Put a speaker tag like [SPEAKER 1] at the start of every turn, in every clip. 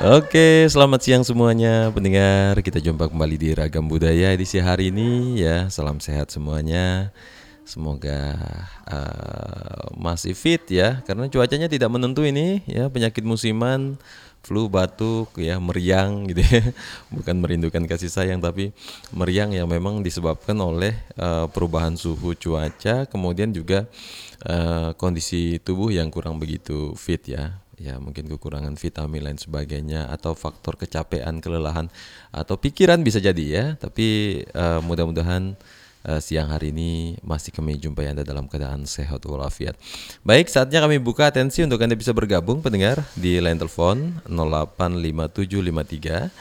[SPEAKER 1] Oke, selamat siang semuanya pendengar. Kita jumpa kembali di Ragam Budaya edisi hari ini ya. Salam sehat semuanya. Semoga masih fit ya, karena cuacanya tidak menentu ini ya. Penyakit musiman, flu, batuk ya, meriang gitu ya. Bukan merindukan kasih sayang, tapi meriang yang memang disebabkan oleh perubahan suhu cuaca, kemudian juga kondisi tubuh yang kurang begitu fit ya, mungkin kekurangan vitamin lain sebagainya, atau faktor kecapean, kelelahan, atau pikiran bisa jadi ya. Tapi mudah-mudahan siang hari ini masih kami jumpai Anda dalam keadaan sehat walafiat. Baik, saatnya kami buka atensi untuk Anda bisa bergabung pendengar di line telepon 085753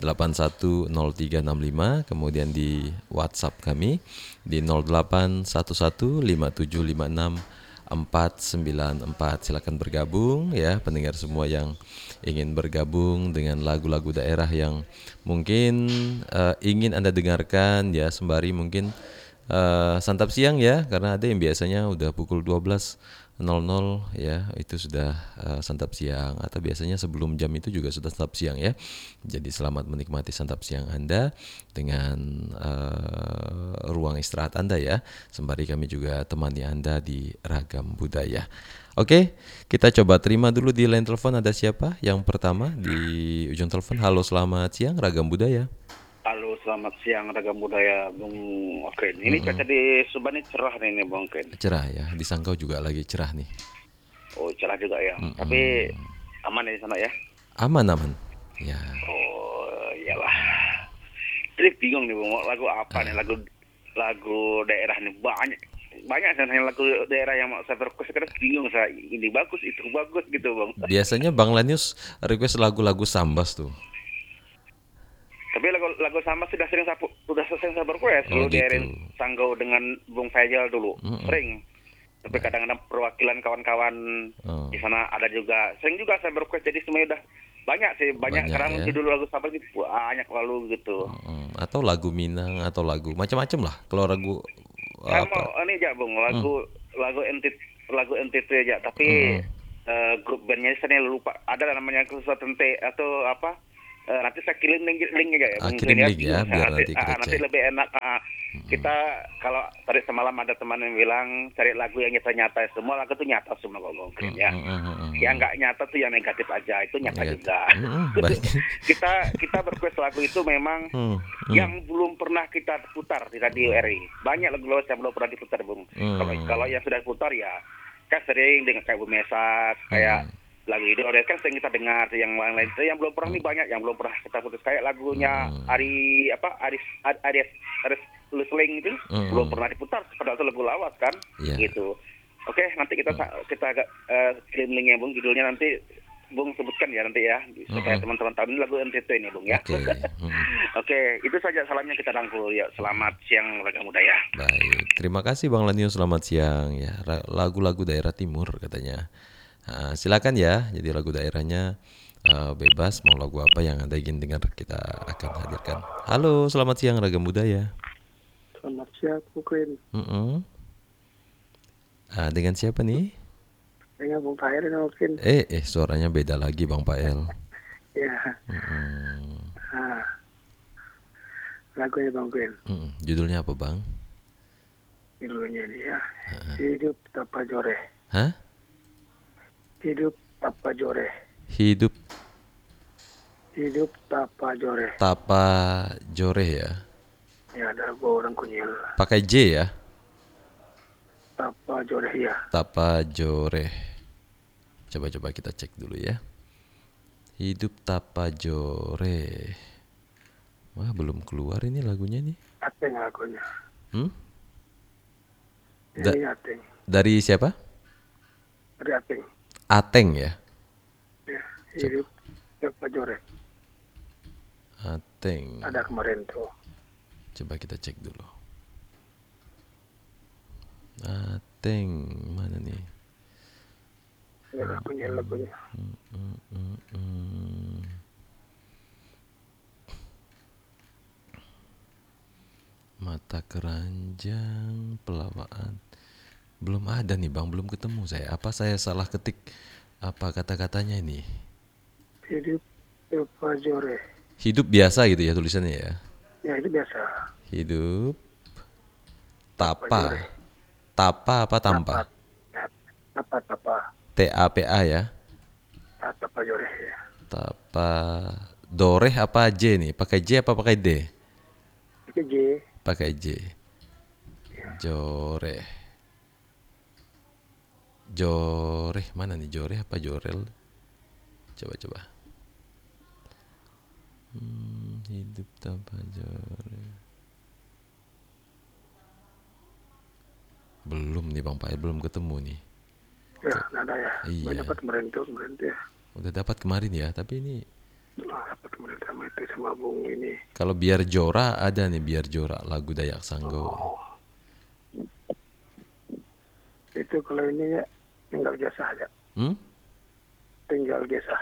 [SPEAKER 1] 810365, kemudian di WhatsApp kami di 08115756 494. Silakan bergabung ya pendengar semua yang ingin bergabung dengan lagu-lagu daerah yang mungkin ingin Anda dengarkan ya, sembari mungkin santap siang ya, karena ada yang biasanya udah pukul 12.00 ya, itu sudah santap siang, atau biasanya sebelum jam itu juga sudah santap siang ya. Jadi selamat menikmati santap siang Anda dengan ruang istirahat Anda ya, sembari kami juga temani Anda di Ragam Budaya. Oke, kita coba terima dulu di line telepon. Ada siapa yang pertama di ujung telepon? Halo, selamat siang Ragam Budaya.
[SPEAKER 2] Halo, selamat siang Ragam Budaya, Bung Oken. Ini cuaca di Subang ini cerah nih, Bung Oken.
[SPEAKER 1] Cerah ya, di Sanggau juga lagi cerah nih.
[SPEAKER 2] Oh, cerah juga ya. Tapi aman ya di sana ya?
[SPEAKER 1] Aman-aman. Ya.
[SPEAKER 2] Oh, iyalah. Jadi bingung nih, Bung. Lagu apa nih? Lagu daerah nih banyak. Banyak sebenarnya lagu daerah yang mau saya request. Sekarang bingung saya. Ini bagus, itu bagus gitu, Bang.
[SPEAKER 1] Biasanya Bang Lanius request lagu-lagu Sambas tuh.
[SPEAKER 2] Tapi lagu sama sudah sering saya request
[SPEAKER 1] Oh
[SPEAKER 2] dulu di
[SPEAKER 1] gitu.
[SPEAKER 2] Erin Sanggau dengan Bung Faisal dulu. Sering. Tapi
[SPEAKER 1] Baik.
[SPEAKER 2] kadang-kadang perwakilan kawan-kawan
[SPEAKER 1] Oh,
[SPEAKER 2] di sana ada juga. Sering juga saya request, jadi semuanya udah banyak sih, banyak
[SPEAKER 1] banyak
[SPEAKER 2] karena
[SPEAKER 1] ya.
[SPEAKER 2] judul lagu sabar gitu banyak lalu gitu.
[SPEAKER 1] Atau lagu Minang atau lagu macam-macam lah. Kalau lagu
[SPEAKER 2] Saya
[SPEAKER 1] apa?
[SPEAKER 2] mau ini aja Bung, lagu NTT aja, tapi
[SPEAKER 1] Mm-mm.
[SPEAKER 2] grup bandnya saya lupa. Ada namanya khusus Tente atau apa? Nanti saya kirim link aja ya Bung,
[SPEAKER 1] Kirim
[SPEAKER 2] ya
[SPEAKER 1] link ya
[SPEAKER 2] bingung
[SPEAKER 1] biar
[SPEAKER 2] saya nanti
[SPEAKER 1] nanti kita
[SPEAKER 2] nanti
[SPEAKER 1] cek.
[SPEAKER 2] lebih enak. Kita kalau tadi semalam ada teman yang bilang cari lagu yang nyata-nyata, semua lagu itu nyata semua kok mungkin ya. Yang nggak nyata tuh yang negatif aja, itu nyata
[SPEAKER 1] Negatif.
[SPEAKER 2] juga.
[SPEAKER 1] Baik.
[SPEAKER 2] kita berquest lagu itu memang
[SPEAKER 1] Hmm, hmm,
[SPEAKER 2] yang belum pernah kita putar di radio RI. Banyak lagu-lagu yang belum pernah diputar, Bung. Kalau yang sudah diputar ya kan sering dengan kayak Bu Mesak, kayak lagu itu kan sering kita dengar. Yang lain-lain itu yang belum pernah nih, banyak yang belum pernah kita putus, kayak lagunya Ari apa Aris Lusling itu belum pernah diputar, padahal itu lagu lawas kan
[SPEAKER 1] ya.
[SPEAKER 2] gitu. Oke, nanti kita agak kirim linknya Bung, judulnya nanti Bung sebutkan ya nanti ya, supaya teman-teman tahu ini lagu NTT ini Bung ya.
[SPEAKER 1] Oke.
[SPEAKER 2] Oke, itu saja salamnya kita rangkul ya. Selamat siang Ragam Budaya.
[SPEAKER 1] Baik, terima kasih Bang Lanius, selamat siang ya. Lagu-lagu daerah timur katanya. Silakan ya, jadi lagu daerahnya bebas, mau lagu apa yang Anda ingin dengar kita akan hadirkan. Halo, selamat siang Ragam Budaya.
[SPEAKER 3] Selamat siang, mungkin
[SPEAKER 1] Mm-mm. Dengan siapa nih?
[SPEAKER 3] dengan Bung Tahir mungkin
[SPEAKER 1] Suaranya beda lagi Bang Pael.
[SPEAKER 3] ya. Nah, lagunya Bang Gwen,
[SPEAKER 1] Judulnya apa Bang?
[SPEAKER 3] judulnya dia Hidup Tanpa Joreh.
[SPEAKER 1] Hah?
[SPEAKER 3] Hidup Tanpa Joreh.
[SPEAKER 1] Hidup
[SPEAKER 3] Hidup Tanpa Joreh.
[SPEAKER 1] Tapa Joreh ya.
[SPEAKER 3] Ya, ada gua orang kunyil.
[SPEAKER 1] Pakai J ya.
[SPEAKER 3] Tanpa Joreh ya.
[SPEAKER 1] Tapa Joreh. Coba-coba kita cek dulu ya. Hidup Tapa Joreh. Wah, belum keluar ini lagunya nih.
[SPEAKER 3] Ateng lagunya.
[SPEAKER 1] Hmm?
[SPEAKER 3] Ini Ateng.
[SPEAKER 1] Dari siapa?
[SPEAKER 3] Dari Ateng.
[SPEAKER 1] Ateng ya.
[SPEAKER 3] Ya, Hidup Tanpa Joreh.
[SPEAKER 1] Ateng.
[SPEAKER 3] Ada kemarin tuh.
[SPEAKER 1] Coba kita cek dulu. Ateng mana nih?
[SPEAKER 3] Ya, lagunya.
[SPEAKER 1] Mata keranjang pelawaan. Belum ada nih Bang, belum ketemu saya. Apa saya salah ketik apa kata-katanya ini?
[SPEAKER 3] Hidup Hidup Pajore.
[SPEAKER 1] Hidup biasa gitu ya tulisannya ya.
[SPEAKER 3] Ya itu biasa.
[SPEAKER 1] Hidup tapa.
[SPEAKER 3] Pajore.
[SPEAKER 1] Tapa apa tampa?
[SPEAKER 3] Tapat. Ya, Tapa.
[SPEAKER 1] TAPA ya.
[SPEAKER 3] Tapa Pajore ya.
[SPEAKER 1] Tapa doreh apa J nih? Pakai J apa pakai D?
[SPEAKER 3] Itu J.
[SPEAKER 1] Pakai J. Joreh. Joreh mana nih? Joreh apa Jorel? Coba. Hidup tanpa joreh. Belum nih Bang Pael, belum ketemu nih.
[SPEAKER 3] Ya, nggak ada ya.
[SPEAKER 1] Iya.
[SPEAKER 3] Dapat kemarin ya.
[SPEAKER 1] Udah dapat kemarin ya, tapi ini
[SPEAKER 3] Dapat kemarin sama itu sama Bung ini.
[SPEAKER 1] kalau biar Jora ada nih, biar Jora lagu Dayak Sanggo.
[SPEAKER 3] Itu kalau ini ya tinggal jasa aja. Tinggal jasa.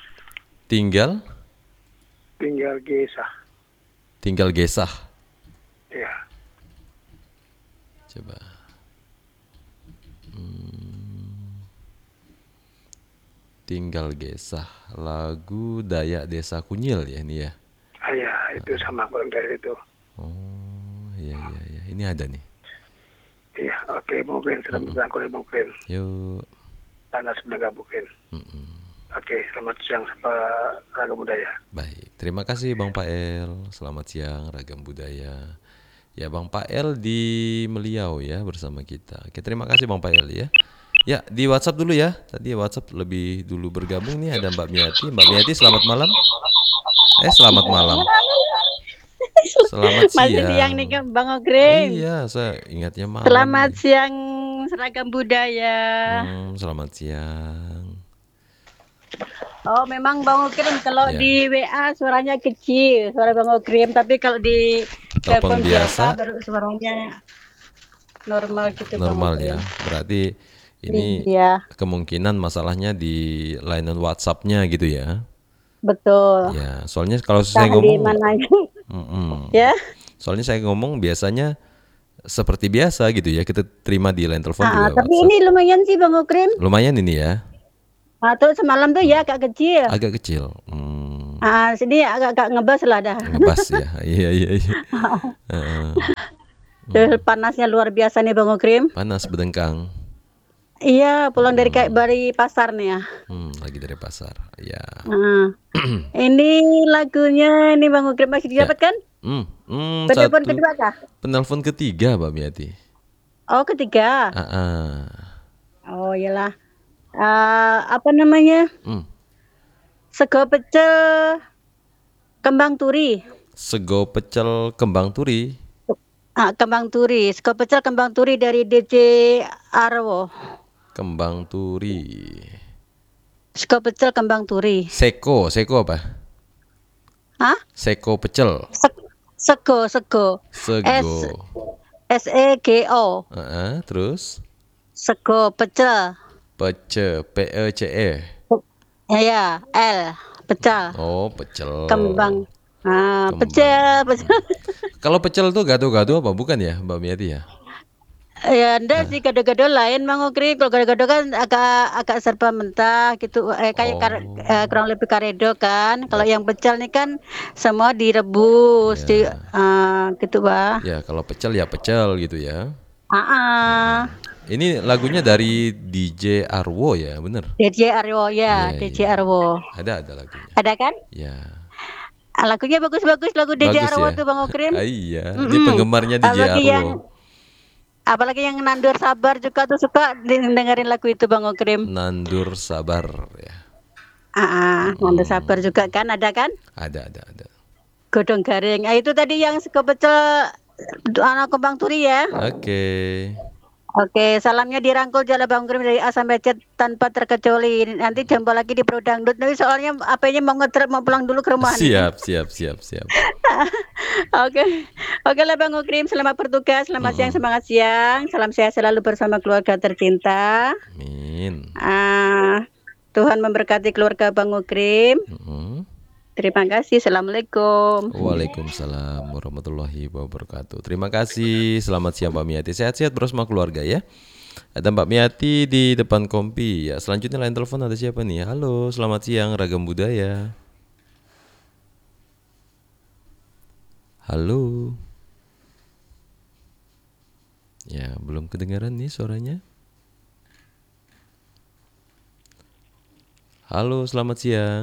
[SPEAKER 1] Tinggal gesah.
[SPEAKER 3] Ya.
[SPEAKER 1] Coba. Tinggal gesah, lagu Dayak Desa Kunyil ya ini ya.
[SPEAKER 3] Ya, itu sama kurang dari itu.
[SPEAKER 1] Oh iya. Ini ada nih.
[SPEAKER 3] Iya, oke, mungkin sudah berangkul mungkin.
[SPEAKER 1] Yuk.
[SPEAKER 3] Tanah sudah gabukin. Oke, selamat siang Pak Ragam Budaya.
[SPEAKER 1] Baik, terima kasih Bang Pael. Selamat siang Ragam Budaya. Ya Bang Pael di Meliau ya bersama kita. Oke, terima kasih Bang Pael ya. Ya di WhatsApp dulu ya. Tadi WhatsApp lebih dulu bergabung nih ada Mbak Miati. Mbak Miati selamat malam. Selamat malam. Selamat siang.
[SPEAKER 4] Masih siang nih kan Bang Ogrim.
[SPEAKER 1] Iya, saya ingatnya malam.
[SPEAKER 4] Selamat
[SPEAKER 1] nih.
[SPEAKER 4] siang Seragam Budaya.
[SPEAKER 1] Selamat siang.
[SPEAKER 4] Oh memang Bang Ogrim kalau
[SPEAKER 1] Ya.
[SPEAKER 4] di WA suaranya kecil, suara Bang Ogrim. Tapi kalau di
[SPEAKER 1] Telepon
[SPEAKER 4] telepon
[SPEAKER 1] biasa,
[SPEAKER 4] biasa baru suaranya normal gitu.
[SPEAKER 1] normal
[SPEAKER 4] Bang
[SPEAKER 1] ya.
[SPEAKER 4] Ogrim.
[SPEAKER 1] Berarti ini
[SPEAKER 4] Iya,
[SPEAKER 1] kemungkinan masalahnya di layanan WhatsApp-nya gitu ya.
[SPEAKER 4] betul.
[SPEAKER 1] Ya, soalnya kalau saya
[SPEAKER 4] Entah di
[SPEAKER 1] ngomong,
[SPEAKER 4] mana
[SPEAKER 1] Mm-mm.
[SPEAKER 4] ya.
[SPEAKER 1] soalnya saya ngomong biasanya seperti biasa gitu ya. Kita terima di line telepon juga
[SPEAKER 4] Tapi
[SPEAKER 1] WhatsApp.
[SPEAKER 4] ini lumayan sih Bang Ogrim.
[SPEAKER 1] Lumayan ini ya,
[SPEAKER 4] Tuh semalam tuh ya agak kecil.
[SPEAKER 1] agak kecil.
[SPEAKER 4] Sini agak ngebas lah dah.
[SPEAKER 1] Ngebas ya. Iya. Heeh.
[SPEAKER 4] Terus panasnya luar biasa nih Bang Ogrim.
[SPEAKER 1] Panas bedengkang.
[SPEAKER 4] Iya, pulang dari pasar nih ya.
[SPEAKER 1] Lagi dari pasar. Ya.
[SPEAKER 4] Ini lagunya ini Bang Ogrim masih didapat kan? Penelpon
[SPEAKER 1] Satu
[SPEAKER 4] kedua kah?
[SPEAKER 1] penelpon ketiga Mbak Miati.
[SPEAKER 4] Oh, ketiga. Oh, iyalah. Apa namanya? Sego pecel kembang turi.
[SPEAKER 1] Sego pecel kembang turi.
[SPEAKER 4] Kembang turi. Sego pecel kembang turi dari DJ Arwo.
[SPEAKER 1] Kembang turi.
[SPEAKER 4] Sego pecel kembang turi.
[SPEAKER 1] Seko apa?
[SPEAKER 4] Hah?
[SPEAKER 1] Seko pecel.
[SPEAKER 4] Sego.
[SPEAKER 1] Sego.
[SPEAKER 4] SEGO.
[SPEAKER 1] Terus
[SPEAKER 4] Sego pecel.
[SPEAKER 1] PECE.
[SPEAKER 4] Ya, L pecel.
[SPEAKER 1] Oh, pecel.
[SPEAKER 4] Kembang.
[SPEAKER 1] Kembang.
[SPEAKER 4] Pecel.
[SPEAKER 1] Kalau pecel tuh gado-gado apa bukan ya, Mbak Miati ya?
[SPEAKER 4] Ya, enggak sih gado-gado lain Bang Ogri. Kalau gado-gado kan agak serba mentah gitu, kayak kurang lebih karedo kan. Kalau yang pecel nih kan semua direbus, gitu Bah.
[SPEAKER 1] Ya, kalau pecel ya pecel gitu ya. Ini lagunya dari DJ Arwo ya, bener?
[SPEAKER 4] DJ Arwo ya,
[SPEAKER 1] Iya,
[SPEAKER 4] DJ Arwo.
[SPEAKER 1] Ada lagunya.
[SPEAKER 4] Ada kan?
[SPEAKER 1] Ya.
[SPEAKER 4] Lagunya bagus-bagus lagu DJ
[SPEAKER 1] Bagus
[SPEAKER 4] Arwo
[SPEAKER 1] ya?
[SPEAKER 4] tuh Bang Ogri.
[SPEAKER 1] Iya, ini penggemarnya DJ Arwo.
[SPEAKER 4] Apalagi yang Nandur Sabar juga tuh suka dengerin lagu itu Bang Ogrim.
[SPEAKER 1] Nandur Sabar ya.
[SPEAKER 4] Nandur Sabar juga kan ada kan?
[SPEAKER 1] Ada.
[SPEAKER 4] Godong garing. Itu tadi yang sego pecel anak kembang turi ya. Oke, salamnya dirangkul Jala Bang Ogrim dari A sampai Z tanpa terkecuali. Nanti jumpa lagi di Pro Dangdut. Tapi soalnya apanya mau mau pulang dulu ke rumah.
[SPEAKER 1] Siap.
[SPEAKER 4] Oke lah Bang Ogrim, selamat bertugas, selamat siang, semangat siang. Salam sehat selalu bersama keluarga tercinta.
[SPEAKER 1] Amin.
[SPEAKER 4] Tuhan memberkati keluarga Bang Ogrim. Terima kasih. Assalamualaikum.
[SPEAKER 1] Waalaikumsalam warahmatullahi wabarakatuh. Terima kasih. Selamat siang Mbak Miati. Sehat-sehat bersama keluarga ya. Ada Mbak Miati di depan kompi. Ya, selanjutnya line telepon ada siapa nih? Halo, selamat siang Ragam Budaya. Halo. Ya, belum kedengaran nih suaranya. Halo, selamat siang.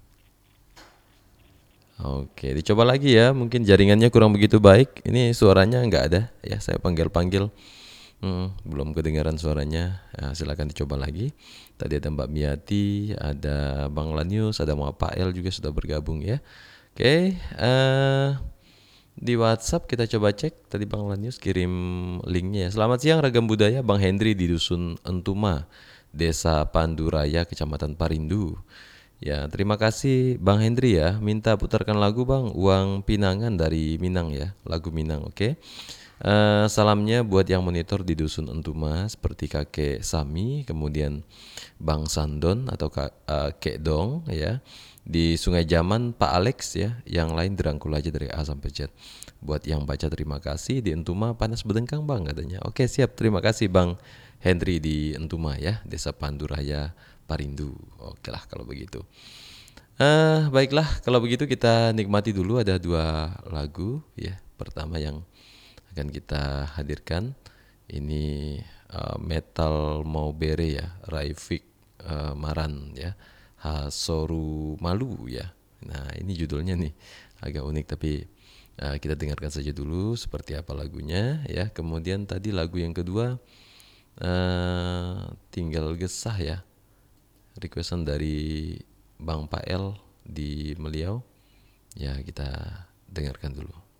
[SPEAKER 1] Oke, dicoba lagi ya. Mungkin jaringannya kurang begitu baik. Ini suaranya nggak ada ya. Saya panggil-panggil, belum kedengaran suaranya. Ya, silakan dicoba lagi. Tadi ada Mbak Miati, ada Bang Lanius, ada Muhammad Pael juga sudah bergabung ya. Oke, di WhatsApp kita coba cek. Tadi Bang Lanius kirim linknya ya. Selamat siang Ragam Budaya, Bang Hendri di Dusun Entuma, Desa Panduraya, Kecamatan Parindu. Ya, terima kasih Bang Hendri ya. Minta putarkan lagu Bang, Uang Pinangan dari Minang ya, lagu Minang, oke. Salamnya buat yang monitor di Dusun Entuma seperti kakek Sami, kemudian Bang Sandon atau Kek Dong ya. Di Sungai Jaman Pak Alex ya, yang lain dirangkul aja dari A sampai Z. Buat yang baca terima kasih. Di Entuma panas berdengkang Bang katanya. Oke siap, terima kasih Bang Hendri di Entuma ya, Desa Panduraya Parindu. Oke lah kalau begitu. Baiklah kalau begitu kita nikmati dulu, ada 2 lagu ya. Pertama yang akan kita hadirkan ini Metal Mau Bere ya, Raifik Maran ya, Hasoru Malu ya. Nah ini judulnya nih agak unik, tapi kita dengarkan saja dulu seperti apa lagunya ya. Kemudian tadi lagu yang kedua Tinggal Gesah ya, requestan dari Bang Pael di Meliau ya, kita dengarkan dulu.